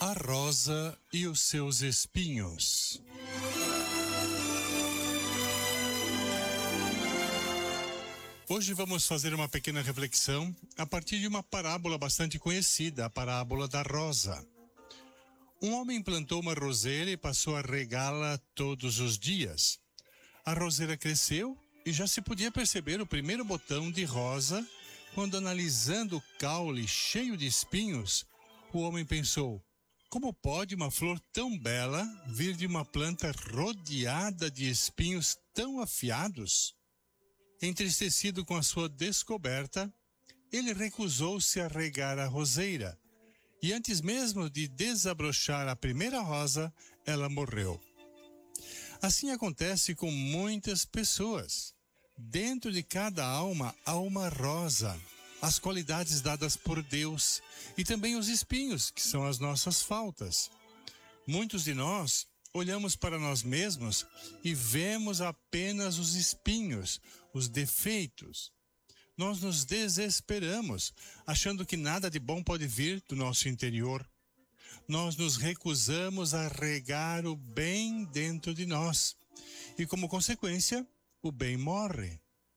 A rosa e os seus espinhos. Hoje vamos fazer uma pequena reflexão a partir de uma parábola bastante conhecida, a parábola da rosa. Um homem plantou uma roseira e passou a regá-la todos os dias. A roseira cresceu e já se podia perceber o primeiro botão de rosa quando, analisando o caule cheio de espinhos, o homem pensou: como pode uma flor tão bela vir de uma planta rodeada de espinhos tão afiados? Entristecido com a sua descoberta, ele recusou-se a regar a roseira, e antes mesmo de desabrochar a primeira rosa, ela morreu. Assim acontece com muitas pessoas. Dentro de cada alma há uma rosa, as qualidades dadas por Deus, e também os espinhos, que são as nossas faltas. Muitos de nós olhamos para nós mesmos e vemos apenas os espinhos, os defeitos. Nós nos desesperamos, achando que nada de bom pode vir do nosso interior. Nós nos recusamos a regar o bem dentro de nós. E como consequência, o bem morre.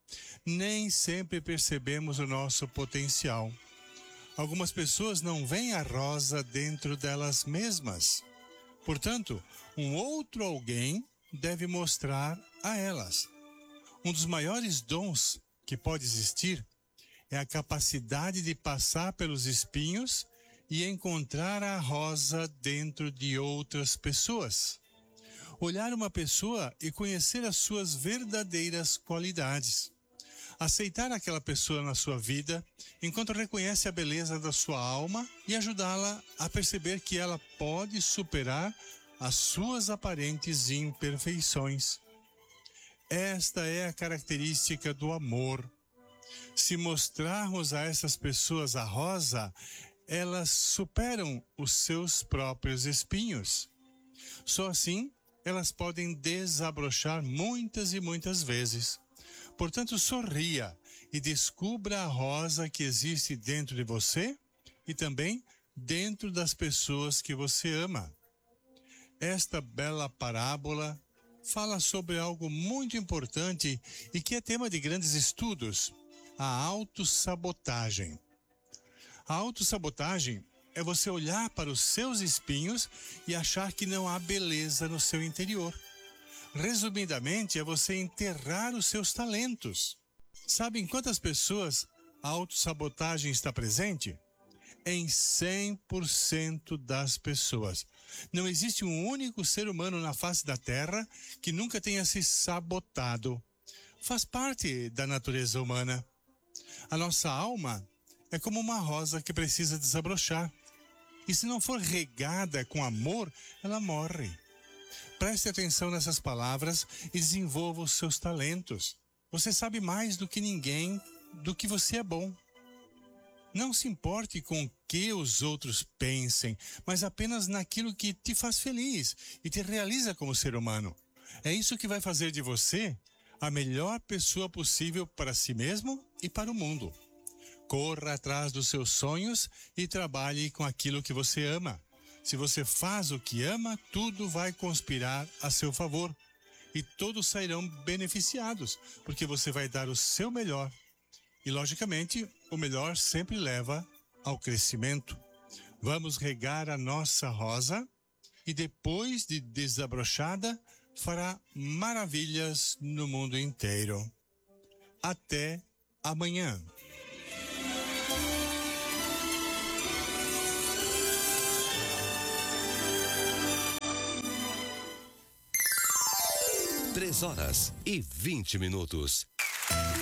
Nem sempre percebemos o nosso potencial. Algumas pessoas não veem a rosa dentro delas mesmas. Portanto, um outro alguém deve mostrar a elas. Um dos maiores dons que pode existir é a capacidade de passar pelos espinhos e encontrar a rosa dentro de outras pessoas. Olhar uma pessoa e conhecer as suas verdadeiras qualidades. Aceitar aquela pessoa na sua vida enquanto reconhece a beleza da sua alma e ajudá-la a perceber que ela pode superar as suas aparentes imperfeições. Esta é a característica do amor. Se mostrarmos a essas pessoas a rosa, elas superam os seus próprios espinhos. Só assim, elas podem desabrochar muitas e muitas vezes. Portanto, sorria e descubra a rosa que existe dentro de você e também dentro das pessoas que você ama. Esta bela parábola fala sobre algo muito importante e que é tema de grandes estudos: a autossabotagem. A autossabotagem é você olhar para os seus espinhos e achar que não há beleza no seu interior. Resumidamente, é você enterrar os seus talentos. Sabe em quantas pessoas a autossabotagem está presente? Em 100% das pessoas. Não existe um único ser humano na face da Terra que nunca tenha se sabotado. Faz parte da natureza humana. A nossa alma é como uma rosa que precisa desabrochar. E se não for regada com amor, ela morre. Preste atenção nessas palavras e desenvolva os seus talentos. Você sabe mais do que ninguém do que você é bom. Não se importe com o que os outros pensem, mas apenas naquilo que te faz feliz e te realiza como ser humano. É isso que vai fazer de você a melhor pessoa possível para si mesmo e para o mundo. Corra atrás dos seus sonhos e trabalhe com aquilo que você ama. Se você faz o que ama, tudo vai conspirar a seu favor. E todos sairão beneficiados, porque você vai dar o seu melhor. E, logicamente, o melhor sempre leva ao crescimento. Vamos regar a nossa rosa e, depois de desabrochada, fará maravilhas no mundo inteiro. Até amanhã. Três horas e 20 minutos.